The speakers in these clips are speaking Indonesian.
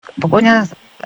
Pokoknya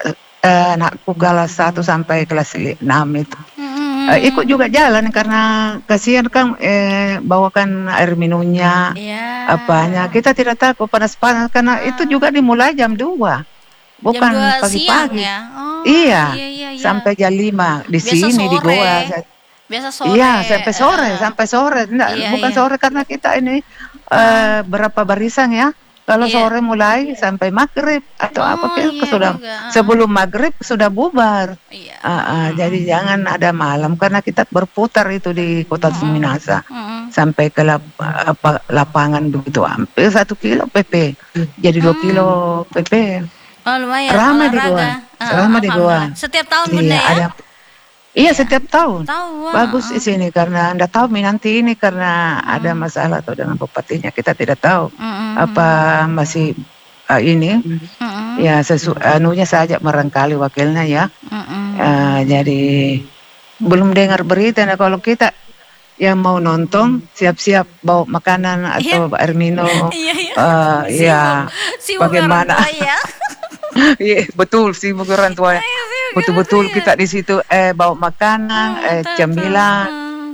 anakku kelas 1 sampai kelas 6 itu. Ikut juga jalan karena kasihan kan bawakan air minumnya, apanya. Iya. Kita tidak takut panas-panas karena itu juga dimulai jam 2, Jam bukan 2 siang pagi-pagi. ya? Oh, Iya, iya iya iya. sampai jam 5 di Biasa sini di goa. sore. Biasa Iya, sore. sampai sore. Enggak, Iya bukan iya. sore karena kita ini Heeh. berapa barisan ya. Kalau Iya. sore mulai sampai maghrib atau apa Oh, iya sudah juga. sebelum maghrib sudah bubar. Iya. Jadi jangan ada malam karena kita berputar itu di kota Mm-mm. Minasa Mm-mm. sampai ke lapangan begitu hampir 1 kilo PP. Jadi 2 kilo Hmm. PP. Oh, lumayan Ramai di goa, olahraga. ramai di goa. Alhamdulillah. Setiap tahun Bunda Iya, ya? ada. Iya, Iya. setiap tahun. Tahu. Bagus di sini karena Anda tahu nanti ini karena ada Mm-mm. masalah atau dengan bupatinya kita tidak tahu apa Mm-mm. masih ini Mm-mm. ya anunya saja barangkali wakilnya ya. Mm-mm. Jadi belum dengar berita. Nah, kalau kita yang mau nonton siap-siap bawa makanan Iya. atau air minum. Iya iya. Ya Sibuk. Sibuk orang bagaimana? tua ya. Iya, betul sih orang tua. Ayo sibuk orang Betul-betul tua. kita di situ bawa makanan, Tahu. cemilan,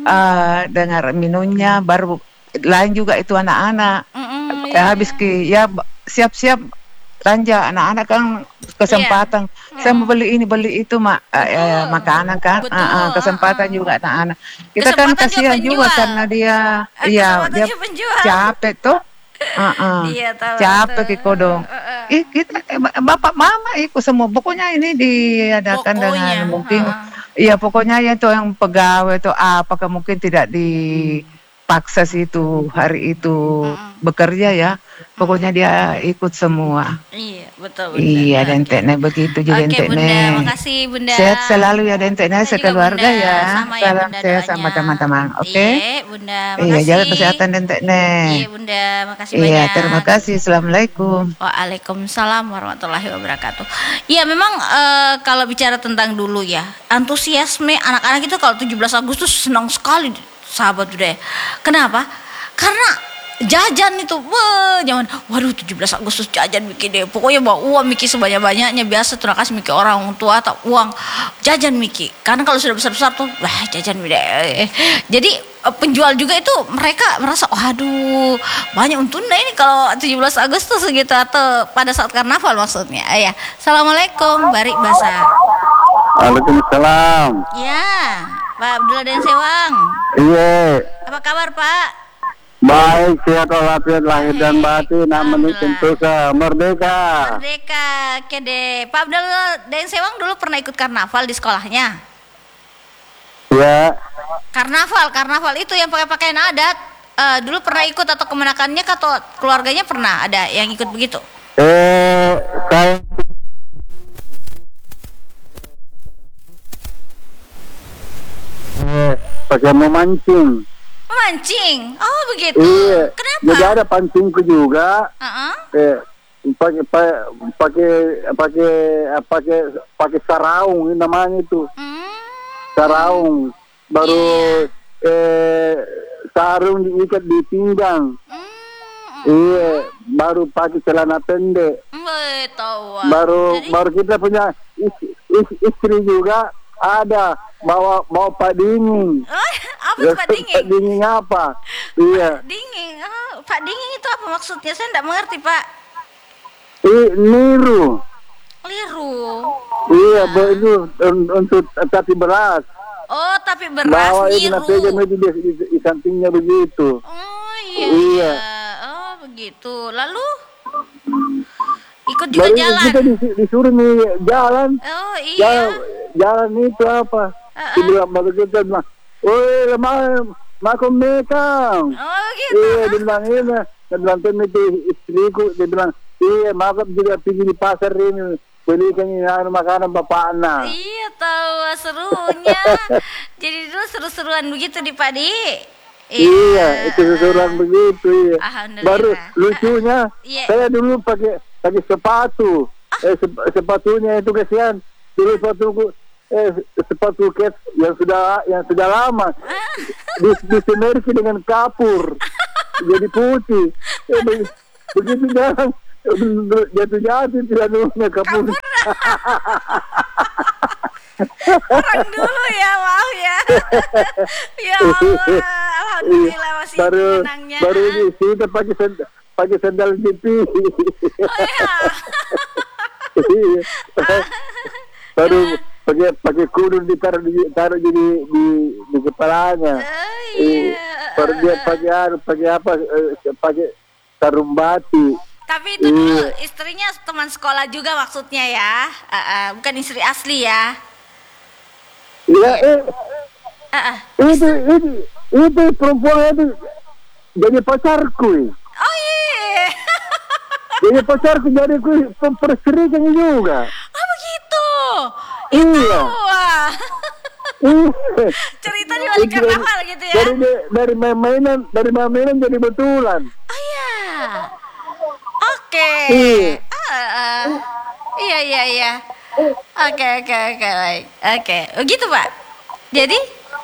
dengan minumnya, baru lain juga itu anak-anak. Iya Habis iya. ya siap-siap belanja anak-anak kan Iya. kesempatan. Saya mau beli ini beli itu Betul. makanan kan, Betul. kesempatan juga anak-anak. Kita kan Kesempatan juga kasihan juga penjual. karena dia Kesempatan dia juga penjual. capek tuh. Iya tahu Capek tuh. ki kodong. Kita bapak mama ikut semua. Pokoknya ini diadakan dengan Pokoknya. mungkin iya pokoknya ya itu yang pegawai itu apakah mungkin tidak dipaksa situ hari itu bekerja ya. Pokoknya dia ikut semua. Iya betul Bunda. Iya Oke. denteknya begitu jadi Oke Bunda, denteknya. makasih Bunda. Sehat selalu ya denteknya Kita juga sekeluarga Bunda, ya. sama ya Salam Bunda sehat doanya. sama teman-teman. Oke. Iya Bunda, Iya jaga makasih. kesehatan denteknya. Iya Bunda, makasih Iya banyak. terima kasih. Assalamualaikum. Waalaikumsalam warahmatullahi wabarakatuh. Iya memang kalau bicara tentang dulu ya, antusiasme anak-anak itu kalau 17 Agustus senang sekali sahabat Bunda. Kenapa? Karena jajan itu, jangan, waduh 17 Agustus jajan Miki deh. Pokoknya bawa uang Miki sebanyak-banyaknya. Biasa tuh kasih Miki orang tua atau uang jajan Miki. Karena kalau sudah besar-besar tuh, wah jajan deh. Jadi penjual juga itu mereka merasa, waduh banyak untungnya ini kalau 17 Agustus gitu atau pada saat karnaval maksudnya. Ya, assalamualaikum Barik Basa. Waalaikumsalam. Ya, Pak Abdullah dan Sewang. Iya, Apa kabar Pak? baik sehat walafiat lahir dan batin. Namanya Sentosa Merdeka. Merdeka, oke deh. Pak Abdullah dan Sewang dulu pernah ikut karnaval di sekolahnya. Ya, Karnaval itu yang pakai pakaian adat. Dulu pernah ikut atau kemenakannya atau keluarganya pernah ada yang ikut begitu? saya pakai memancing. Memancing. Oh begitu. Iya. Kenapa? Jadi ada pancingku juga. Uh-uh. Pakai pakai saraung ini namanya itu. Saraung. Baru sarung diikat di pinggang. Iya, baru pakai celana pendek. Tahu. Baru kita punya istri juga ada bawa Pak Dingin. Apa Pak Dingin? Pak Dingin apa? Iya. Dingin. Pak Dingin itu apa maksudnya? Saya tidak mengerti Pak. Niru. Liru. Iya, itu untuk tapi beras. Oh, tapi beras Bawa itu niru. nanti di sampingnya begitu. Oh Iya. iya. Oh begitu. Lalu ikut juga Baru jalan. kita disuruh nih jalan. Oh iya. Jalan itu apa? Dia baru kita bilang, woi lemah makan mekang. Oh gitu. Iya, dia bilang ini. Dia bilang itu istriku. Dia bilang, iya makan juga pergi di pasar ini. Belikan ini makanan bapak anak. Iya tahu serunya. Jadi dulu seru-seruan begitu di Padi. Iya, itu seseorang begitu. Iya. Alhamdulillah. Baru lucunya, Iya. saya dulu pakai sepatu. Sepatunya itu kasihan. Dulu sepatu kets yang sudah lama. Disemerki dengan kapur. Jadi putih. Begitu jalan jatuh tidak dulunya kabur. Orang dulu ya, maaf ya. Ya Allah, alhamdulillah masih menangnya. Baru ini kita pakai sandal jepit. Oh ya. Baru pakai kudu ditaruh di kepalanya. Baru dia pakai sarung batik. Tapi itu dulu istrinya teman sekolah juga maksudnya ya, bukan istri asli ya. Ya, itu perempuan itu jadi pacarku. Oh iya. Jadi pacarku, jadi aku perserikan juga. Oh begitu. Iya. Wah. Cerita di balik karnaval gitu ya. Dari mainan jadi betulan. Oh iya. Oke. Iya. Oke, baik. Oke, begitu Pak. Jadi,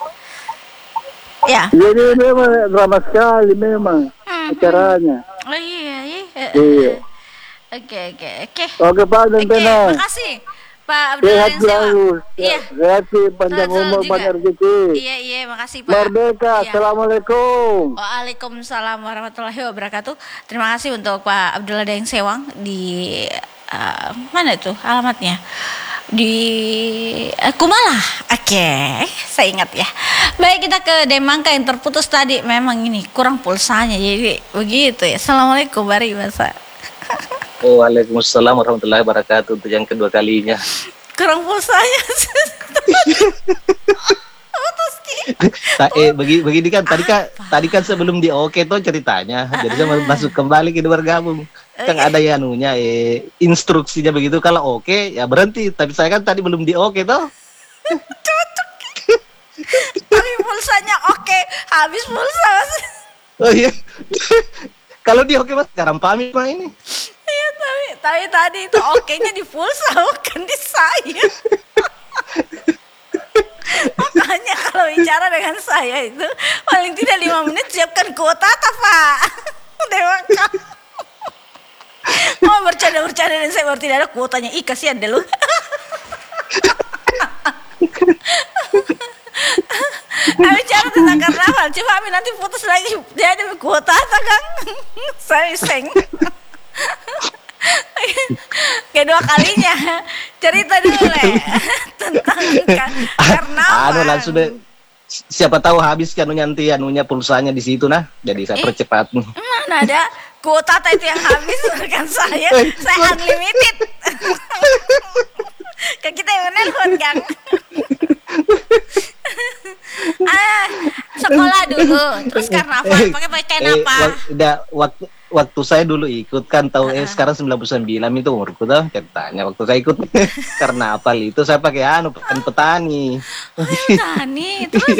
ya. Jadi memang drama sekali memang acaranya. Oh iya. Iya. Oke. Oke Pak, dan tenang. Makasih Pak Abdul Sehat yang selalu. Iya. Sehat sih, panjang umur, banyak rezeki. Iya, makasih Pak. Merdeka, iya. Assalamualaikum. Waalaikumsalam warahmatullahi wabarakatuh. Terima kasih untuk Pak Abdullah Daeng Sewang di mana itu alamatnya? Di Kumala. Oke, saya ingat ya. Baik, kita ke Demangka yang terputus tadi. Memang ini kurang pulsanya, jadi begitu ya. Assalamualaikum, Bari Masa. Waalaikumsalam warahmatullahi wabarakatuh untuk yang kedua kalinya. Kurang pulsanya. Begini kan tadi kan sebelum di oke tuh ceritanya. Jadi saya masuk kembali ke bergabung. Kan ada ya anunya instruksinya begitu, kalau oke ya berhenti. Tapi saya kan tadi belum di oke tuh. Cocok. Tapi pulsanya oke, habis pulsa Mas. Oh iya. Kalau di oke Mas, garam pamit mah ini. Iya, tapi tadi itu oke-nya di pulsa bukan di saya. Makanya kalau bicara dengan saya itu paling tidak 5 menit siapkan kuota Pak. Dewa Kak. Mau bercanda dan saya baru tidak ada kuotanya. Ih, kasihan deh lu. Bicara tentang karnaval, coba Amin nanti putus lagi. Dia ada kuota Kang. Saya seng. Kedua kalinya cerita dulu tentang karnaval. Langsung deh. Siapa tahu habis kan anunya pulsanya di situ nah. Jadi saya percepat. Mana ada kuota itu yang habis kan saya unlimited. Kan kita yang nelpon Kang. Sekolah dulu, terus karnaval pakai pakaian apa? Waktu saya dulu ikut kan sekarang 99 itu umurku tuh ceritanya. Waktu saya ikut karnaval itu saya pakai petani. Petani, terus.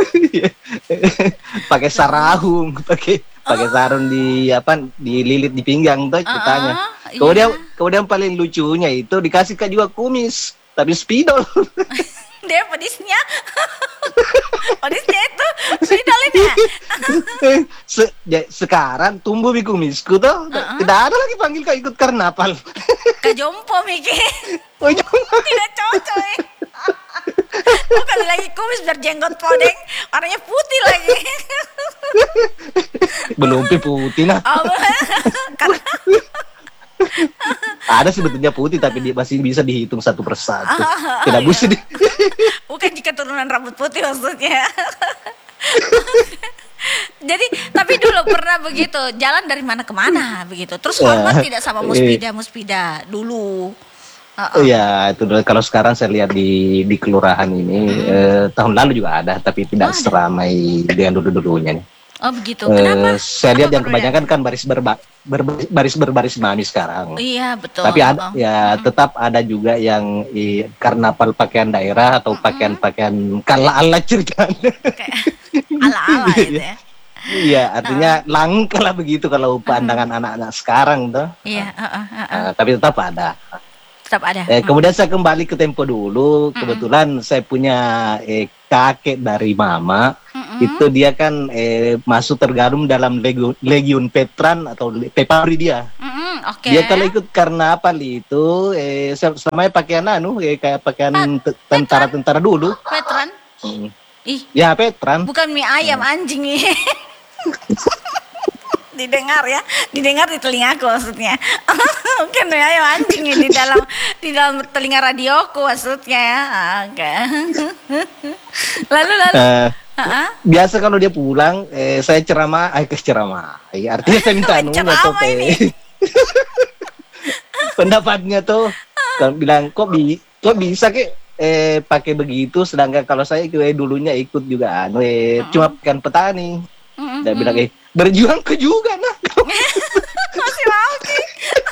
Pakai sarung, pakai sarung dililit di pinggang tuh ceritanya. Kemudian paling lucunya itu dikasih juga kumis, tapi spidol. Dia pedisnya itu spidol ini ya. Sekarang tumbuh di kumisku tuh tidak ada lagi panggil kau ikut karnaval. Kejompo Miki. Tidak cocok bukan lagi kumis berjenggot podeng warnanya putih lagi. Belum putih nah. Karena ada sebetulnya putih tapi dia masih bisa dihitung satu persatu. Tidak bisa bukan jika turunan rambut putih maksudnya. Jadi tapi dulu pernah begitu jalan dari mana ke mana begitu. Terus hormat tidak sama muspida dulu. Iya itu kalau sekarang saya lihat di kelurahan ini tahun lalu juga ada tapi tidak seramai dengan dulu-dulunya nih. Oh begitu. Kenapa? Saya lihat yang kebanyakan kan baris berbaris manis sekarang. Iya betul. Tapi ada tetap ada juga yang karnaval pakaian daerah atau pakaian ala-ala ceritanya. Ala-ala gitu ya. Iya, artinya langka lah begitu kalau pandangan anak-anak sekarang tuh. Iya. Tapi tetap ada. Tetap ada. Kemudian saya kembali ke tempo dulu. Kebetulan saya punya kakek dari mama. Itu dia kan masuk tergabung dalam Legiun Petran atau Pepari dia. Oke. Dia kalau ikut karnaval itu namanya pakaian kayak pakaian tentara-tentara dulu. Veteran. Ih, Ya, Petran. bukan mie ayam anjing nih. Didengar di telingaku maksudnya. Bukan mie ayam anjing nih di dalam telinga radioku maksudnya ya. Oke. Lalu. Biasa kalau dia pulang, saya ceramah. Artinya saya minta Ceramah ini. pendapatnya tuh, kalau bilang kok bisa pakai begitu, sedangkan kalau saya dulunya ikut juga cuma kan petani. Dia bilang berjuang ke juga nah. Masih mau sih.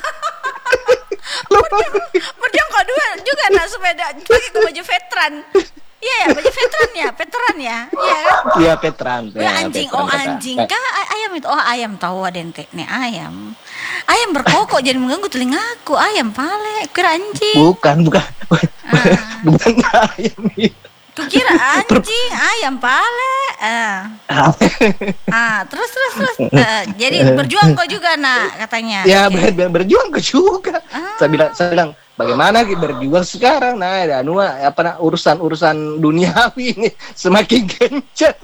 Berjuang kok juga nak sepeda pakai baju veteran. Iya ya, baju veteran ya. Iya kan? Iya, Petran. Anjing, anjing kah ayam itu? Oh, ayam tahu ada ente nih ayam. Ayam berkokok jadi mengganggu telingaku. Ayam pale, kira anjing. Bukan bukan ayam. Kukira anjing, ayam pale. Terus. Jadi berjuang kok juga nak katanya. Ya, berjuang kok juga. Saya bilang bagaimana berjuang sekarang? Nah, urusan duniawi ini semakin gencar.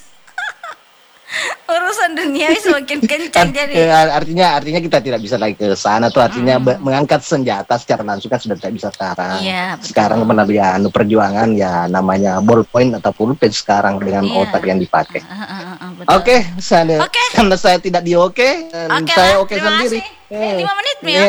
Urusan dunia semakin kencang jadi. Artinya kita tidak bisa lagi ke sana tuh, artinya mengangkat senjata secara langsung kan sudah tidak bisa sekarang. Iya, sekarang melalui perjuangan ya namanya ballpoint atau pulpen sekarang dengan otak yang dipakai. Oke, karena saya tidak di saya sendiri. 5 menit nih,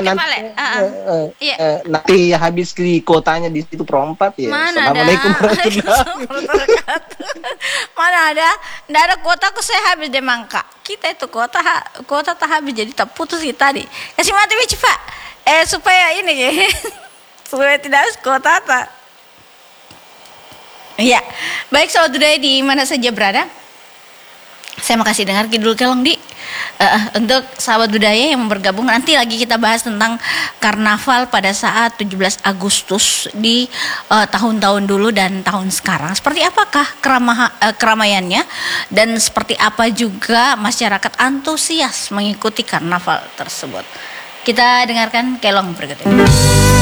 nanti habis di kotanya di situ perempat ya. Assalamualaikum warahmatullahi wabarakatuh. Mana ada? Nggak ada kuotaku, saya habis deh mangka. Kita itu kuota tak habis jadi tak putus kita tadi. Kasih mati Wici Pak. Supaya ini ya. Supaya tidak harus kuota tak. Iya. Baik sobat budaya di mana saja berada. Saya mau kasih dengar Kidul Kelong di untuk sahabat budaya yang bergabung. Nanti lagi kita bahas tentang karnaval pada saat 17 Agustus di tahun-tahun dulu dan tahun sekarang. Seperti apakah keramaiannya dan seperti apa juga masyarakat antusias mengikuti karnaval tersebut. Kita dengarkan Kelong berikut ini.